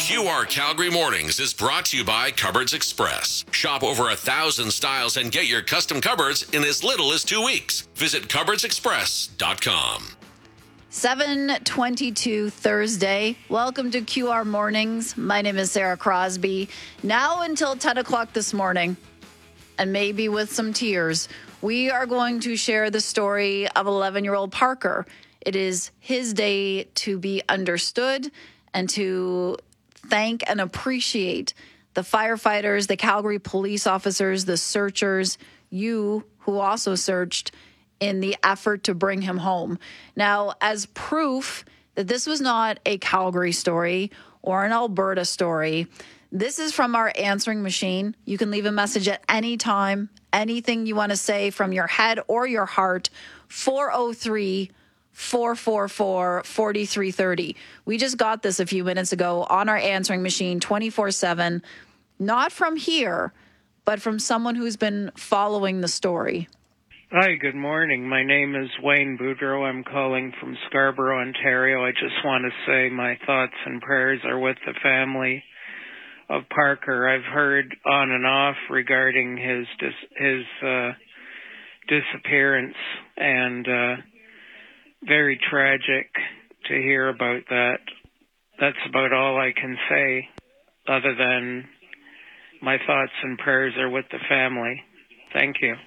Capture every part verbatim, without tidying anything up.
Q R Calgary Mornings is brought to you by Cupboards Express. Shop over a thousand styles and get your custom cupboards in as little as two weeks. Visit cupboards express dot com. seven twenty-two Thursday. Welcome to Q R Mornings. My name is Sarah Crosby. Now until ten o'clock this morning, and maybe with some tears, we are going to share the story of eleven-year-old Parker. It is his day to be understood and to thank and appreciate the firefighters, the Calgary police officers, the searchers, you who also searched in the effort to bring him home. Now, as proof that this was not a Calgary story or an Alberta story, this is from our answering machine. You can leave a message at any time, anything you want to say from your head or your heart, four oh three, four four four, four three three oh. We just got this a few minutes ago on our answering machine twenty-four seven, not from here, but from someone who's been following the story. Hi, good morning. My name is Wayne Boudreau. I'm calling from Scarborough, Ontario. I just want to say my thoughts and prayers are with the family of Parker. I've heard on and off regarding his dis- his uh, disappearance, and uh, very tragic to hear about that. That's about all I can say, other than my thoughts and prayers are with the family. Thank you.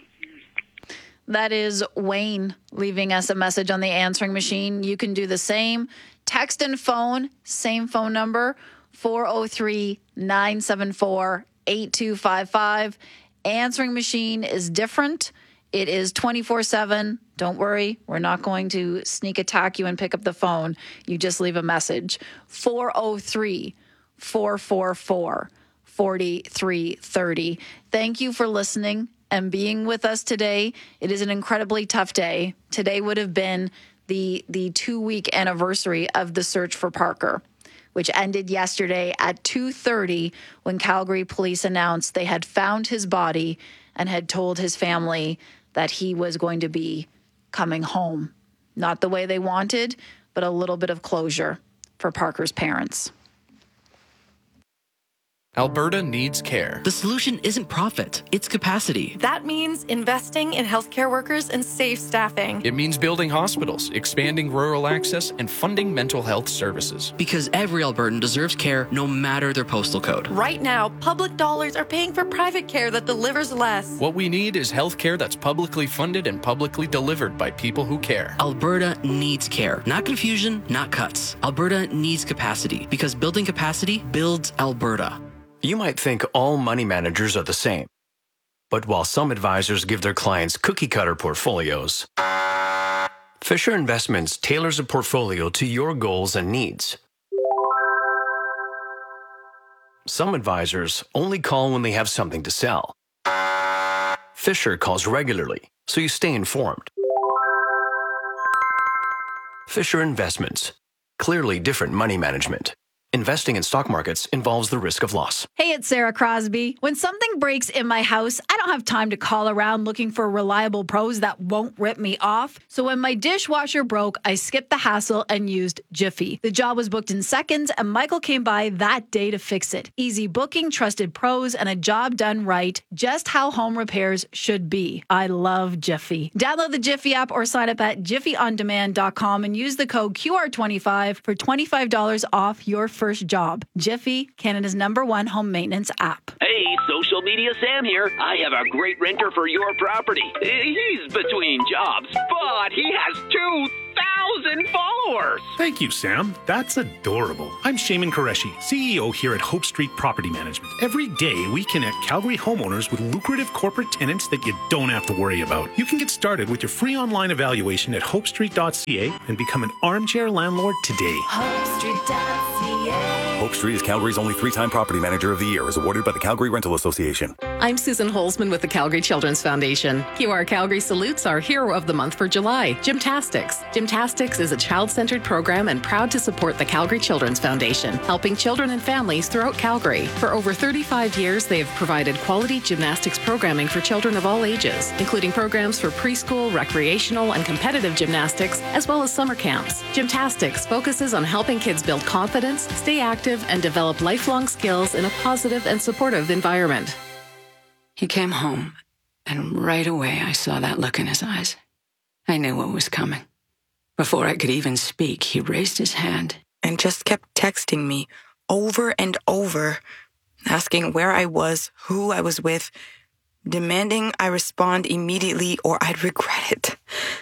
That is Wayne leaving us a message on the answering machine. You can do the same. Text and phone, same phone number, four oh three, nine seven four, eight two five five. Answering machine is different. It is twenty-four seven. Don't worry, we're not going to sneak attack you and pick up the phone. You just leave a message. four oh three, four four four, four three three oh. Thank you for listening and being with us today. It is an incredibly tough day. Today would have been the the two-week anniversary of the search for Parker, which ended yesterday at two thirty when Calgary police announced they had found his body and had told his family that he was going to be coming home. Not the way they wanted, but a little bit of closure for Parker's parents. Alberta needs care. The solution isn't profit, it's capacity. That means investing in healthcare workers and safe staffing. It means building hospitals, expanding rural access, and funding mental health services. Because every Albertan deserves care no matter their postal code. Right now, public dollars are paying for private care that delivers less. What we need is healthcare that's publicly funded and publicly delivered by people who care. Alberta needs care. Not confusion, not cuts. Alberta needs capacity, because building capacity builds Alberta. You might think all money managers are the same. But while some advisors give their clients cookie-cutter portfolios, Fisher Investments tailors a portfolio to your goals and needs. Some advisors only call when they have something to sell. Fisher calls regularly, so you stay informed. Fisher Investments. Clearly different money management. Investing in stock markets involves the risk of loss. Hey, it's Sarah Crosby. When something breaks in my house, I don't have time to call around looking for reliable pros that won't rip me off. So when my dishwasher broke, I skipped the hassle and used Jiffy. The job was booked in seconds, and Michael came by that day to fix it. Easy booking, trusted pros, and a job done right. Just how home repairs should be. I love Jiffy. Download the Jiffy app or sign up at jiffy on demand dot com and use the code Q R twenty-five for twenty-five dollars off your first First job. Jiffy, Canada's number one home maintenance app. Hey, social media Sam here. I have a great renter for your property. He's between jobs, but he has two thousand followers. Thank you, Sam. That's adorable. I'm Shaman Qureshi, C E O here at Hope Street Property Management. Every day, we connect Calgary homeowners with lucrative corporate tenants that you don't have to worry about. You can get started with your free online evaluation at hope street dot c a and become an armchair landlord today. hope street dot c a Hope Street is Calgary's only three-time Property Manager of the Year, as awarded by the Calgary Rental Association. I'm Susan Holzman with the Calgary Children's Foundation. Q R Calgary salutes our Hero of the Month for July, Gymtastics. Gymtastics Gymnastics is a child-centered program and proud to support the Calgary Children's Foundation, helping children and families throughout Calgary. For over thirty-five years, they have provided quality gymnastics programming for children of all ages, including programs for preschool, recreational, and competitive gymnastics, as well as summer camps. Gymtastics focuses on helping kids build confidence, stay active, and develop lifelong skills in a positive and supportive environment. He came home, and right away I saw that look in his eyes. I knew what was coming. Before I could even speak, he raised his hand and just kept texting me over and over, asking where I was, who I was with, demanding I respond immediately or I'd regret it.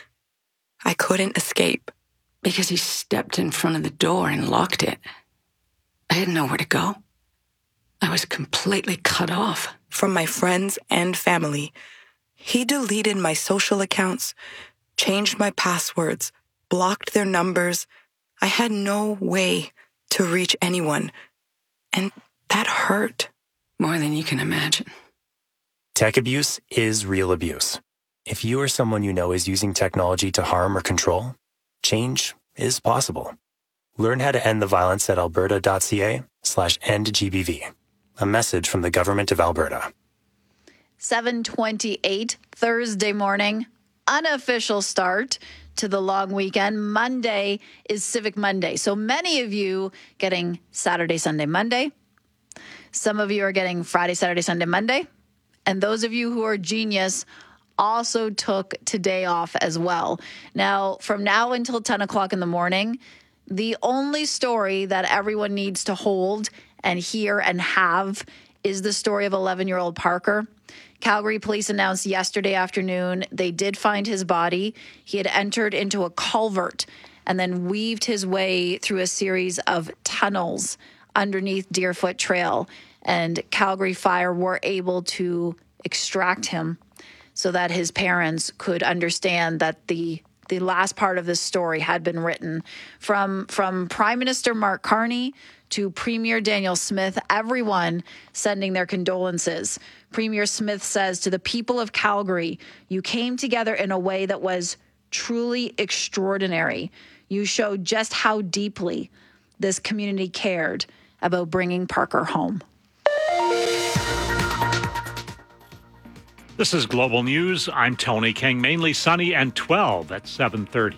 I couldn't escape. Because he stepped in front of the door and locked it. I had nowhere to go. I was completely cut off. From my friends and family. He deleted my social accounts, changed my passwords, blocked their numbers. I had no way to reach anyone. And that hurt. More than you can imagine. Tech abuse is real abuse. If you or someone you know is using technology to harm or control, change is possible. Learn how to end the violence at alberta.ca slash end GBV. A message from the Government of Alberta. seven twenty-eight Thursday morning, unofficial start to the long weekend. Monday is Civic Monday. So many of you getting Saturday, Sunday, Monday. Some of you are getting Friday, Saturday, Sunday, Monday. And those of you who are genius also took today off as well. Now, from now until ten o'clock in the morning, the only story that everyone needs to hold and hear and have is the story of eleven-year-old Parker. Calgary police announced yesterday afternoon they did find his body. He had entered into a culvert and then weaved his way through a series of tunnels underneath Deerfoot Trail. And Calgary Fire were able to extract him so that his parents could understand that the the last part of this story had been written. From from Prime Minister Mark Carney to Premier Daniel Smith, everyone sending their condolences. Premier Smith says to the people of Calgary, you came together in a way that was truly extraordinary. You showed just how deeply this community cared about bringing Parker home. This is Global News. I'm Tony King. Mainly sunny and twelve at seven thirty.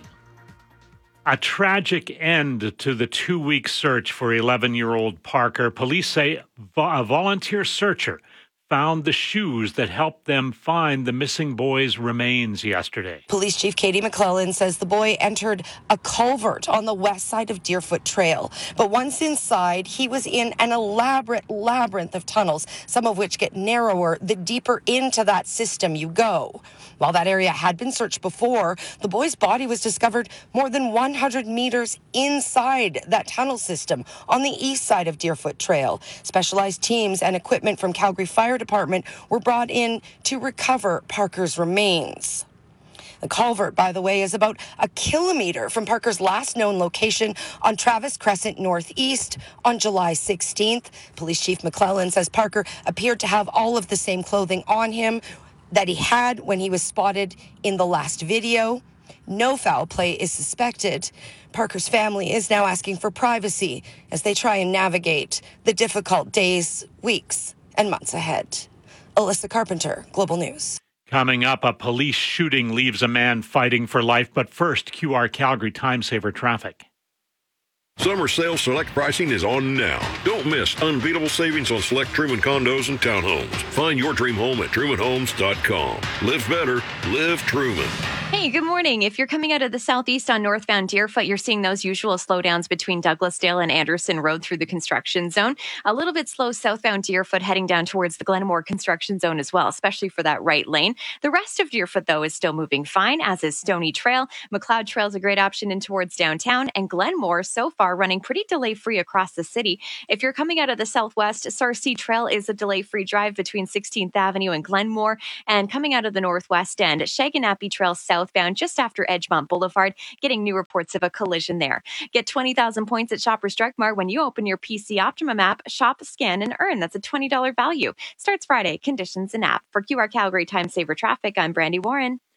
A tragic end to the two-week search for eleven-year-old Parker. Police say a volunteer searcher found the shoes that helped them find the missing boy's remains yesterday. Police Chief Katie McClellan says the boy entered a culvert on the west side of Deerfoot Trail. But once inside, he was in an elaborate labyrinth of tunnels, some of which get narrower the deeper into that system you go. While that area had been searched before, the boy's body was discovered more than one hundred meters inside that tunnel system on the east side of Deerfoot Trail. Specialized teams and equipment from Calgary Fire Department were brought in to recover Parker's remains. The culvert, by the way, is about a kilometer from Parker's last known location on Travis Crescent Northeast on July sixteenth. Police Chief McClellan says Parker appeared to have all of the same clothing on him that he had when he was spotted in the last video. No foul play is suspected. Parker's family is now asking for privacy as they try and navigate the difficult days, weeks, and months ahead. Alyssa Carpenter, Global News. Coming up, a police shooting leaves a man fighting for life. But first, Q R Calgary Time Saver traffic. Summer sale select pricing is on now. Don't miss unbeatable savings on select Truman condos and townhomes. Find your dream home at truman homes dot com. Live better, live Truman. Hey, good morning. If you're coming out of the southeast on northbound Deerfoot, you're seeing those usual slowdowns between Douglasdale and Anderson Road through the construction zone. A little bit slow southbound Deerfoot heading down towards the Glenmore construction zone as well, especially for that right lane. The rest of Deerfoot, though, is still moving fine, as is Stony Trail. McLeod Trail is a great option in towards downtown, and Glenmore so far running pretty delay-free across the city. If you're coming out of the southwest, Sarcee Trail is a delay-free drive between sixteenth Avenue and Glenmore, and coming out of the northwest end, Shaganappy Trail southbound just after Edgemont Boulevard, getting new reports of a collision there. Get twenty thousand points at Shoppers Drug Mart when you open your P C Optimum app. Shop, scan, and earn. That's a twenty dollars value. Starts Friday. Conditions and app. For Q R Calgary Time Saver Traffic, I'm Brandy Warren.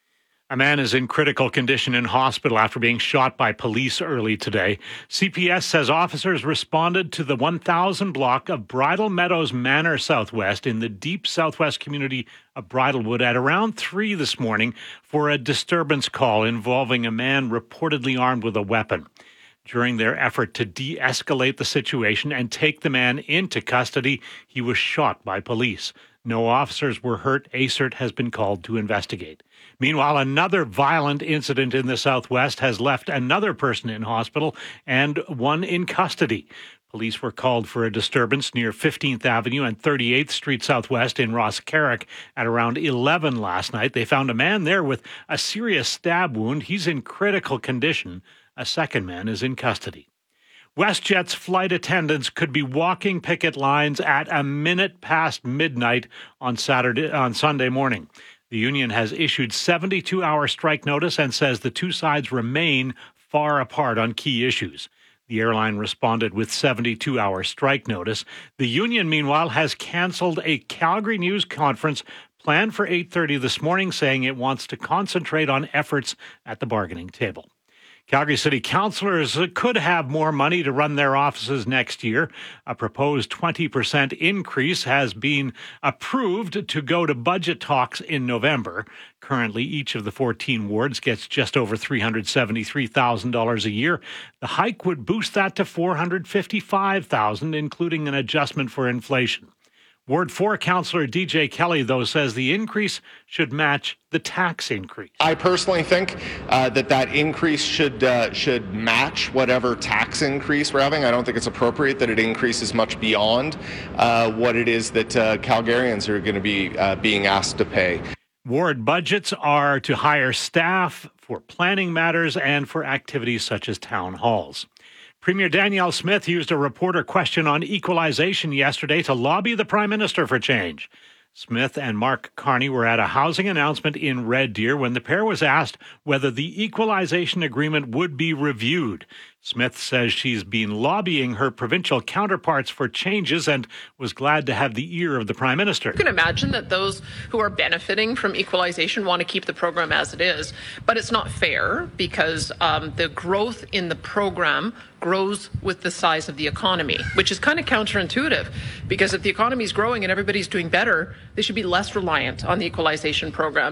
A man is in critical condition in hospital after being shot by police early today. C P S says officers responded to the one thousand block of Bridal Meadows Manor Southwest in the deep southwest community of Bridlewood at around three this morning for a disturbance call involving a man reportedly armed with a weapon. During their effort to de-escalate the situation and take the man into custody, he was shot by police. No officers were hurt. A C E R T has been called to investigate. Meanwhile, another violent incident in the Southwest has left another person in hospital and one in custody. Police were called for a disturbance near fifteenth Avenue and thirty-eighth Street Southwest in Ross Carrick at around eleven last night. They found a man there with a serious stab wound. He's in critical condition. A second man is in custody. WestJet's flight attendants could be walking picket lines at a minute past midnight on Saturday on Sunday morning. The union has issued seventy-two hour strike notice and says the two sides remain far apart on key issues. The airline responded with seventy-two hour strike notice. The union, meanwhile, has canceled a Calgary news conference planned for eight thirty this morning, saying it wants to concentrate on efforts at the bargaining table. Calgary City councillors could have more money to run their offices next year. A proposed twenty percent increase has been approved to go to budget talks in November. Currently, each of the fourteen wards gets just over three hundred seventy-three thousand dollars a year. The hike would boost that to four hundred fifty-five thousand dollars, including an adjustment for inflation. Ward four Councillor D J Kelly, though, says the increase should match the tax increase. I personally think uh, that that increase should uh, should match whatever tax increase we're having. I don't think it's appropriate that it increases much beyond uh, what it is that uh, Calgarians are going to be uh, being asked to pay. Ward budgets are to hire staff for planning matters and for activities such as town halls. Premier Danielle Smith used a reporter question on equalization yesterday to lobby the Prime Minister for change. Smith and Mark Carney were at a housing announcement in Red Deer when the pair was asked whether the equalization agreement would be reviewed. Smith says she's been lobbying her provincial counterparts for changes and was glad to have the ear of the Prime Minister. You can imagine that those who are benefiting from equalization want to keep the program as it is, but it's not fair because um, the growth in the program grows with the size of the economy, which is kind of counterintuitive because if the economy is growing and everybody's doing better, they should be less reliant on the equalization program.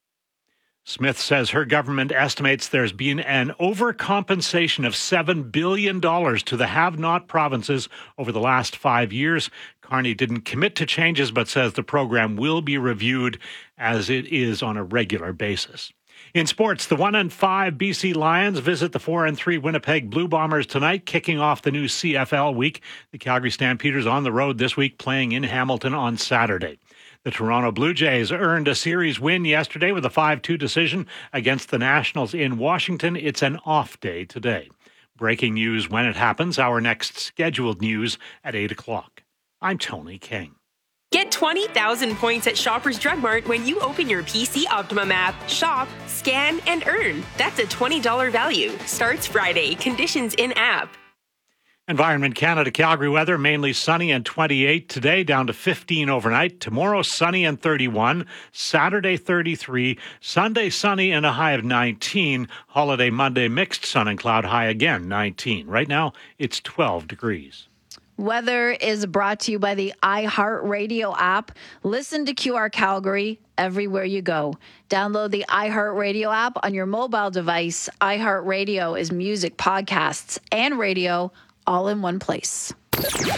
Smith says her government estimates there's been an overcompensation of seven billion dollars to the have-not provinces over the last five years. Carney didn't commit to changes, but says the program will be reviewed as it is on a regular basis. In sports, the one and five B C Lions visit the four and three Winnipeg Blue Bombers tonight, kicking off the new C F L week. The Calgary Stampeders on the road this week, playing in Hamilton on Saturday. The Toronto Blue Jays earned a series win yesterday with a five two decision against the Nationals in Washington. It's an off day today. Breaking news when it happens. Our next scheduled news at eight o'clock. I'm Tony King. Get twenty thousand points at Shoppers Drug Mart when you open your P C Optimum app. Shop, scan, and earn. That's a twenty dollars value. Starts Friday. Conditions in-app. Environment Canada Calgary weather, mainly sunny and twenty-eight today, down to fifteen overnight. Tomorrow, sunny and thirty-one. Saturday, thirty-three. Sunday, sunny and a high of nineteen. Holiday Monday, mixed sun and cloud, high again, nineteen. Right now, it's twelve degrees. Weather is brought to you by the iHeartRadio app. Listen to Q R Calgary everywhere you go. Download the iHeartRadio app on your mobile device. iHeartRadio is music, podcasts, and radio all in one place.